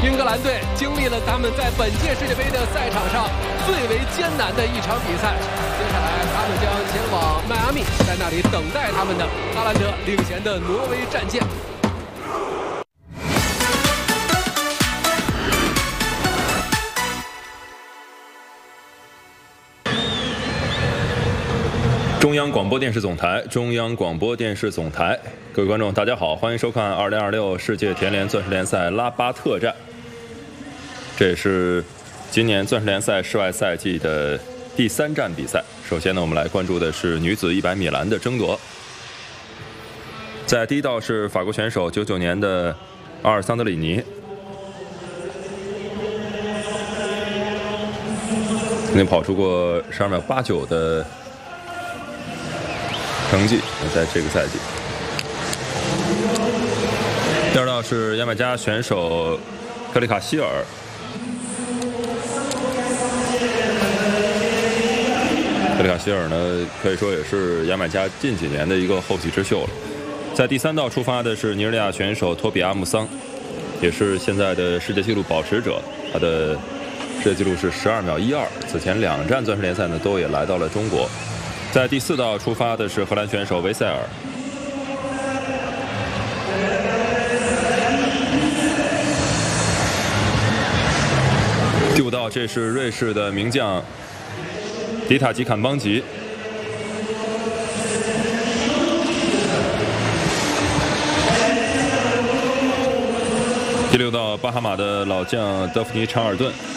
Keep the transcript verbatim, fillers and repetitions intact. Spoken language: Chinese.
英格兰队经历了他们在本届世界杯的赛场上最为艰难的一场比赛，接下来他们将前往迈阿密，在那里等待他们的哈兰德领衔的挪威战舰。 中央广播电视总台，中央广播电视总台，各位观众，大家好，欢迎收看二零二六世界田联钻石联赛拉巴特站。这也是今年钻石联赛室外赛季的第三站比赛。首先呢，我们来关注的是女子一百米栏的争夺。在第一道是法国选手九九年的阿尔桑德里尼，曾经跑出过十二秒八九的成绩，在这个赛季。第二道是牙买加选手克里卡希尔，克里卡希尔呢，可以说也是牙买加近几年的一个后起之秀了。在第三道出发的是尼日利亚选手托比阿穆桑，也是现在的世界纪录保持者，他的世界纪录是十二秒一二。此前两站钻石联赛呢，都也来到了中国。在第四道出发的是荷兰选手维塞尔。第五道，这是瑞士的名将迪塔吉坎邦吉。第六道，巴哈马的老将德弗尼查尔顿。